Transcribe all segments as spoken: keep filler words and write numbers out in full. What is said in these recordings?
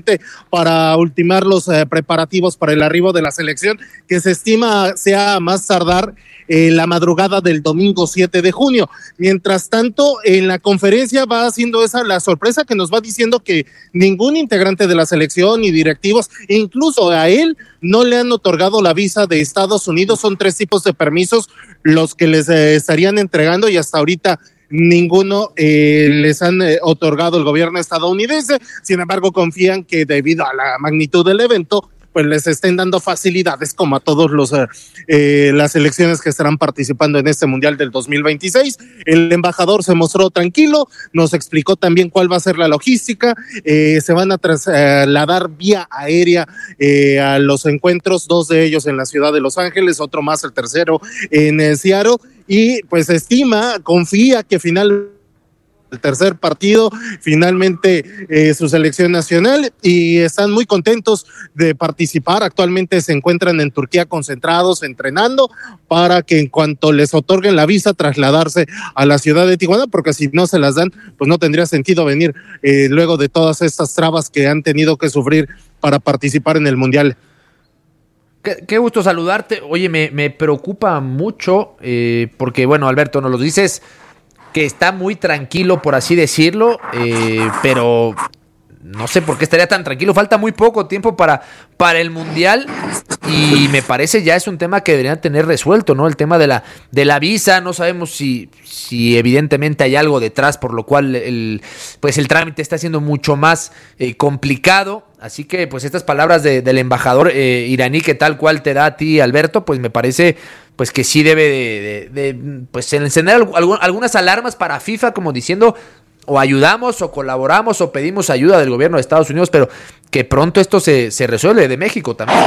precisamente para ultimar los eh, preparativos para el arribo de la selección, que se estima sea a más tardar eh, la madrugada del domingo siete de junio. Mientras tanto, en la conferencia va haciendo esa la sorpresa que nos va diciendo que ningún integrante de la selección ni directivos, incluso a él, no le han otorgado la visa de Estados Unidos. Son tres tipos de permisos los que les eh, estarían entregando y hasta ahorita ninguno eh, les han eh, otorgado el gobierno estadounidense. Sin embargo, confían que debido a la magnitud del evento, pues les estén dando facilidades como a todos los eh, eh, las selecciones que estarán participando en este Mundial del dos mil veintiséis. El embajador se mostró tranquilo, nos explicó también cuál va a ser la logística. Eh, se van a trasladar vía aérea eh, a los encuentros, dos de ellos en la ciudad de Los Ángeles, otro más, el tercero en eh, Seattle, y pues estima, confía que finalmente el tercer partido, finalmente eh, su selección nacional, y están muy contentos de participar. Actualmente se encuentran en Turquía concentrados, entrenando, para que en cuanto les otorguen la visa, trasladarse a la ciudad de Tijuana, porque si no se las dan, pues no tendría sentido venir eh, luego de todas estas trabas que han tenido que sufrir para participar en el Mundial. Qué, qué gusto saludarte. Oye, me, me preocupa mucho, eh, porque bueno, Alberto, nos lo dices que está muy tranquilo, por así decirlo, eh, pero no sé por qué estaría tan tranquilo. Falta muy poco tiempo para, para el Mundial y me parece ya es un tema que deberían tener resuelto, ¿no? El tema de la, de la visa. No sabemos si, si evidentemente hay algo detrás, por lo cual el, pues el trámite está siendo mucho más eh, complicado. Así que pues estas palabras de, del embajador eh, iraní, que tal cual te da a ti, Alberto, pues me parece pues que sí debe de, de, de pues encender algún, algunas alarmas para FIFA, como diciendo o ayudamos o colaboramos o pedimos ayuda del gobierno de Estados Unidos, pero que pronto esto se, se resuelve, de México también.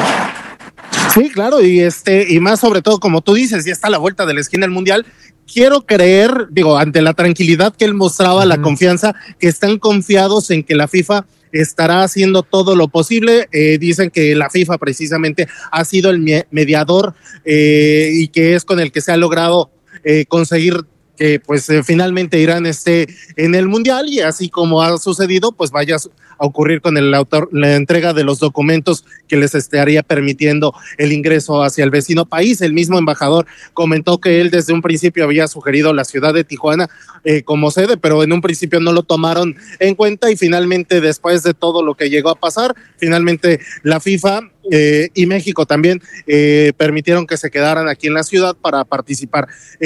Sí, claro, y este y más sobre todo, como tú dices, ya está a la vuelta de la esquina el Mundial. Quiero creer, digo, ante la tranquilidad que él mostraba, uh-huh. la confianza, que están confiados en que la FIFA estará haciendo todo lo posible. Eh, dicen que la FIFA precisamente ha sido el me- mediador eh, y que es con el que se ha logrado eh, conseguir que pues eh, finalmente Irán esté en el Mundial, y así como ha sucedido, pues vaya a ocurrir con el autor, la entrega de los documentos que les estaría permitiendo el ingreso hacia el vecino país. El mismo embajador comentó que él desde un principio había sugerido la ciudad de Tijuana eh, como sede, pero en un principio no lo tomaron en cuenta, y finalmente, después de todo lo que llegó a pasar, finalmente la FIFA Eh, y México también eh, permitieron que se quedaran aquí en la ciudad para participar.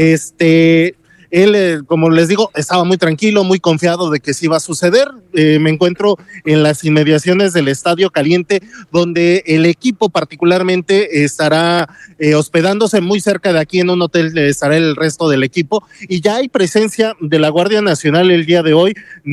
Este, él, eh, como les digo, estaba muy tranquilo, muy confiado de que sí iba a suceder. Eh, me encuentro en las inmediaciones del Estadio Caliente, donde el equipo particularmente estará eh, hospedándose muy cerca de aquí en un hotel. Estará el resto del equipo, y ya hay presencia de la Guardia Nacional el día de hoy.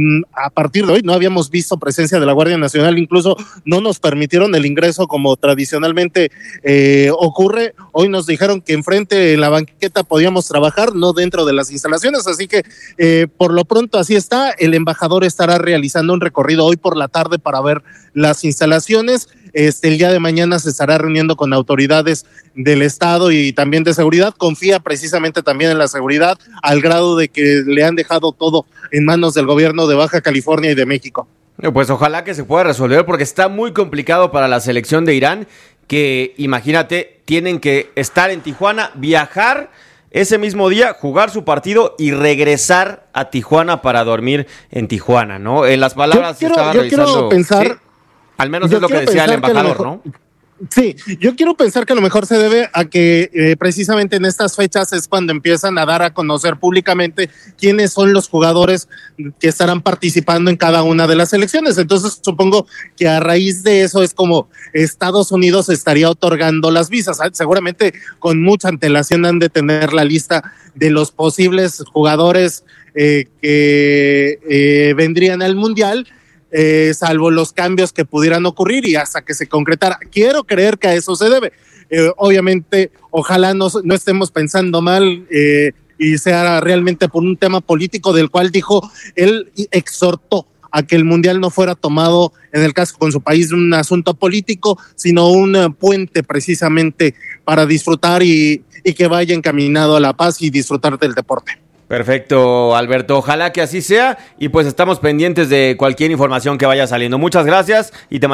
A partir de hoy no habíamos visto presencia de la Guardia Nacional, incluso no nos permitieron el ingreso como tradicionalmente eh, ocurre. Hoy nos dijeron que enfrente en la banqueta podíamos trabajar, no dentro de las instalaciones, así que eh, por lo pronto así está. El embajador estará realizando un recorrido hoy por la tarde para ver las instalaciones. Este, el día de mañana se estará reuniendo con autoridades del estado y también de seguridad. Confía precisamente también en la seguridad, al grado de que le han dejado todo en manos del gobierno de Baja California y de México. Pues ojalá que se pueda resolver, porque está muy complicado para la selección de Irán, que imagínate, tienen que estar en Tijuana, viajar ese mismo día, jugar su partido y regresar a Tijuana para dormir en Tijuana, ¿no? En las palabras yo quiero, estaba yo revisando, quiero pensar, ¿sí? Al menos es lo que decía el embajador, ¿no? Sí, yo quiero pensar que a lo mejor se debe a que eh, precisamente en estas fechas es cuando empiezan a dar a conocer públicamente quiénes son los jugadores que estarán participando en cada una de las selecciones. Entonces supongo que a raíz de eso es como Estados Unidos estaría otorgando las visas. Seguramente con mucha antelación han de tener la lista de los posibles jugadores eh, que eh, vendrían al Mundial, Eh, salvo los cambios que pudieran ocurrir y hasta que se concretara. Quiero creer que a eso se debe. Eh, obviamente, ojalá no, no estemos pensando mal eh, y sea realmente por un tema político, del cual dijo, él exhortó a que el Mundial no fuera tomado, en el caso con su país, un asunto político, sino un uh, puente precisamente para disfrutar y, y que vaya encaminado a la paz y disfrutar del deporte. Perfecto, Alberto, ojalá que así sea, y pues estamos pendientes de cualquier información que vaya saliendo. Muchas gracias y te